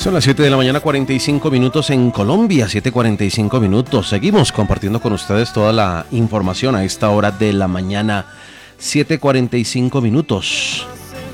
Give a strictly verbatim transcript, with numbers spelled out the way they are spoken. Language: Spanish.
Son las siete de la mañana, cuarenta y cinco minutos en Colombia, siete cuarenta y cinco minutos. Seguimos compartiendo con ustedes toda la información a esta hora de la mañana, siete cuarenta y cinco minutos.